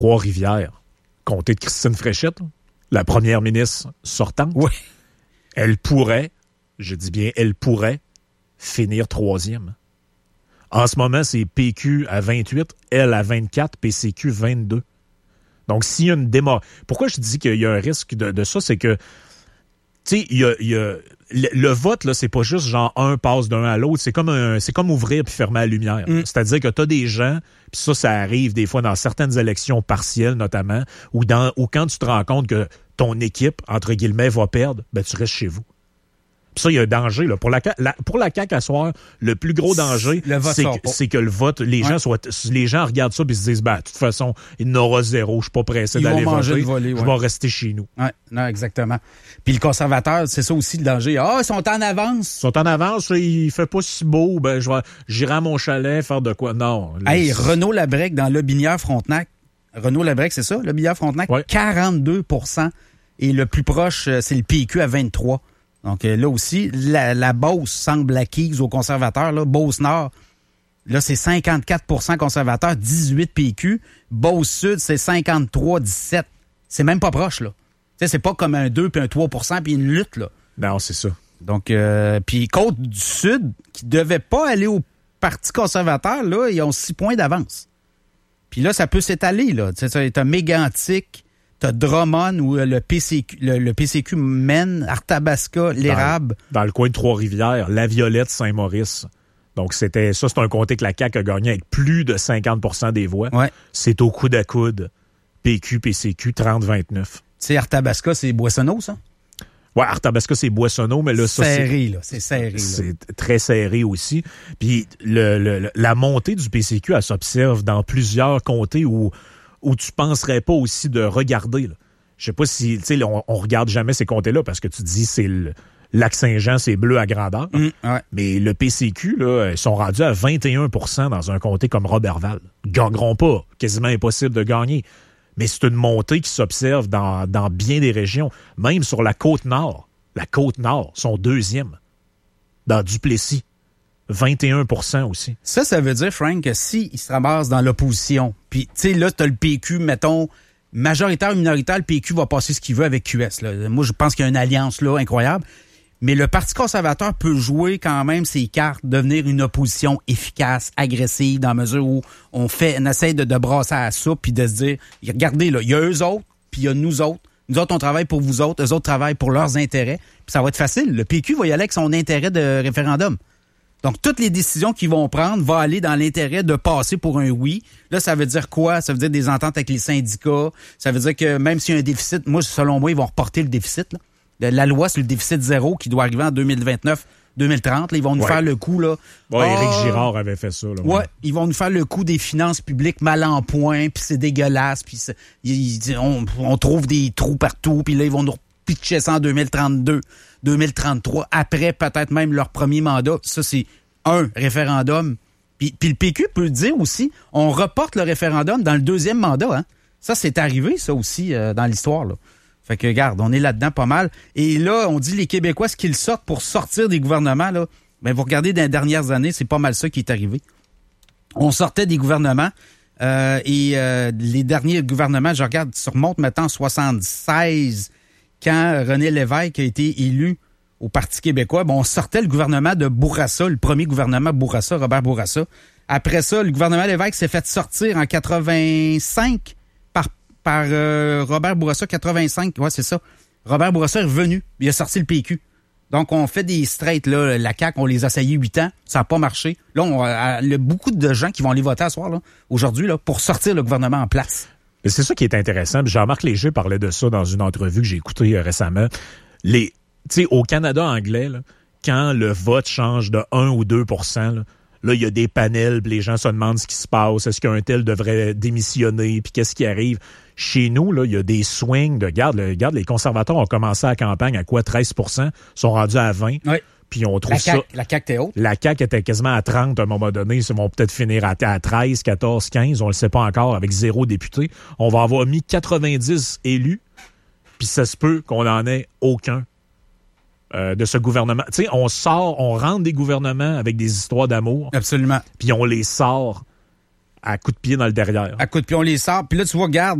Trois-Rivières, comté de Christine Fréchette, la première ministre sortante, Oui. elle pourrait, je dis bien elle pourrait, finir 3e. En ce moment, c'est PQ à 28, elle à 24, PCQ 22. Donc, s'il y a une pourquoi je dis qu'il y a un risque de ça, c'est que, tu sais, le vote, là, c'est pas juste genre un passe d'un à l'autre, c'est comme ouvrir puis fermer la lumière. C'est-à-dire que t'as des gens, puis ça arrive des fois dans certaines élections partielles, notamment, ou quand tu te rends compte que ton équipe, entre guillemets, va perdre, ben, tu restes chez vous. Puis ça, il y a un danger. Là. Pour la CAQ à soir, le plus gros danger, c'est que le vote, les gens regardent ça et se disent, de toute façon, il n'aura zéro, je suis pas pressé d'aller voter, je vais rester chez nous. Ouais, non, exactement. Puis le conservateur, c'est ça aussi le danger. Ils sont en avance. Ils sont en avance, il fait pas si beau, ben j'irai à mon chalet faire de quoi. Non. Renaud Labrec dans Lobinière-Frontenac. Renaud Labrec, c'est ça, Lobinière-Frontenac? Ouais. 42%. Et le plus proche, c'est le PQ à 23%. Donc là aussi, la Beauce semble acquise aux conservateurs. Là. Beauce-Nord, là, c'est 54% conservateurs, 18% PQ. Beauce-Sud, c'est 53-17. C'est même pas proche, là. Tu sais, c'est pas comme un 2 puis un 3% puis une lutte, là. Non, c'est ça. Donc, puis Côte-du-Sud, qui devait pas aller au Parti conservateur, là, ils ont 6 points d'avance. Puis là, ça peut s'étaler, là. Tu sais, t'as Mégantic, t'as Drummond où le PCQ mène, Arthabasca, l'Érable. Dans le coin de Trois-Rivières, La Violette, Saint-Maurice. Donc, c'est un comté que la CAQ a gagné avec plus de 50% des voix. Ouais. C'est au coude à coude. PQ, PCQ, 30-29. Tu sais, Arthabasca, c'est Boissonneau, ça? Ouais, Arthabasca, c'est Boissonneau, mais là, ça, c'est serré. C'est très serré aussi. Puis, la montée du PCQ, elle s'observe dans plusieurs comtés où tu penserais pas aussi de regarder. Là. Je sais pas si, tu sais, on regarde jamais ces comtés-là parce que tu dis c'est le Lac-Saint-Jean, c'est bleu à grandeur. Ouais. Mais le PCQ, là, ils sont rendus à 21% dans un comté comme Roberval. Ils gagneront pas. Quasiment impossible de gagner. Mais c'est une montée qui s'observe dans bien des régions. Même sur la Côte-Nord. La Côte-Nord sont 2e. Dans Duplessis. 21% aussi. Ça veut dire, Frank, que s'ils se ramassent dans l'opposition, puis, tu sais, là, t'as le PQ, mettons, majoritaire ou minoritaire, le PQ va passer ce qu'il veut avec QS. Là. Moi, je pense qu'il y a une alliance, là, incroyable. Mais le Parti conservateur peut jouer quand même ses cartes, devenir une opposition efficace, agressive, dans la mesure où on essaie de brasser à la soupe puis de se dire, regardez, là, il y a eux autres, puis il y a nous autres. Nous autres, on travaille pour vous autres, eux autres travaillent pour leurs intérêts. Puis ça va être facile. Le PQ va y aller avec son intérêt de référendum. Donc, toutes les décisions qu'ils vont prendre vont aller dans l'intérêt de passer pour un oui. Là, ça veut dire quoi? Ça veut dire des ententes avec les syndicats. Ça veut dire que même s'il y a un déficit, selon moi, ils vont reporter le déficit. Là. La loi, c'est le déficit zéro qui doit arriver en 2029-2030. Là, ils vont nous faire le coup. Là. Éric Girard avait fait ça. Là, ouais, ils vont nous faire le coup des finances publiques mal en point, puis c'est dégueulasse, puis on trouve des trous partout, puis là, ils vont nous pitcher ça en 2032. 2033, après peut-être même leur premier mandat. Ça, c'est un référendum. Puis le PQ peut dire aussi, on reporte le référendum dans le 2e mandat. Hein? Ça, c'est arrivé, ça aussi, dans l'histoire. Là. Fait que, regarde, on est là-dedans pas mal. Et là, on dit les Québécois, ce qu'ils sortent pour sortir des gouvernements, là, ben, vous regardez dans les dernières années, c'est pas mal ça qui est arrivé. On sortait des gouvernements et les derniers gouvernements, je regarde, remonte maintenant en 76, quand René Lévesque a été élu au Parti québécois, on sortait le gouvernement de Bourassa, le premier gouvernement Bourassa, Robert Bourassa. Après ça, le gouvernement Lévesque s'est fait sortir en 85 par Robert Bourassa, 85, ouais, c'est ça. Robert Bourassa est revenu, il a sorti le PQ. Donc, on fait des straights, là, la CAQ, on les a essayés 8 ans, ça n'a pas marché. Là, il y a beaucoup de gens qui vont aller voter à soir, là, aujourd'hui, là, pour sortir le gouvernement en place. Et c'est ça qui est intéressant. Jean-Marc Léger parlait de ça dans une entrevue que j'ai écoutée récemment. Tu sais, au Canada anglais, là, quand le vote change de 1 ou 2%, là, il y a des panels, puis les gens se demandent ce qui se passe. Est-ce qu'un tel devrait démissionner, puis qu'est-ce qui arrive? Chez nous, là, il y a des swings de... Regarde, les conservateurs ont commencé la campagne à quoi? 13%, sont rendus à 20%. Oui. Puis on trouve ça... La CAQ était haute. La CAQ était quasiment à 30 à un moment donné. Ils vont peut-être finir à 13, 14, 15. On le sait pas encore, avec 0 député. On va avoir mis 90 élus, puis ça se peut qu'on en ait aucun de ce gouvernement. Tu sais, on rentre des gouvernements avec des histoires d'amour. Absolument. Puis on les sort À coup de pied dans le derrière. À coup de pied, on les sort. Puis là, tu vois, regarde,